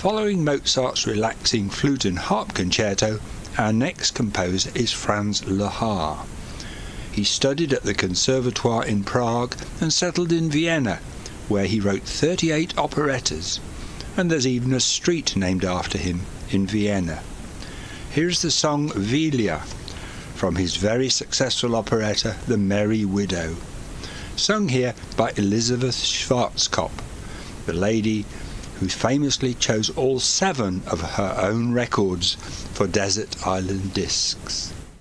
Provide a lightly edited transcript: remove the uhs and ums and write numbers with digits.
Following Mozart's relaxing flute and harp concerto, our next composer is Franz Lehár. He studied at the Conservatoire in Prague and settled in Vienna, where he wrote 38 operettas, and there's even a street named after him in Vienna. Here's the song Velia from his very successful operetta The Merry Widow, sung here by Elisabeth Schwarzkopf, the lady who famously chose all 7 of her own records for Desert Island Discs.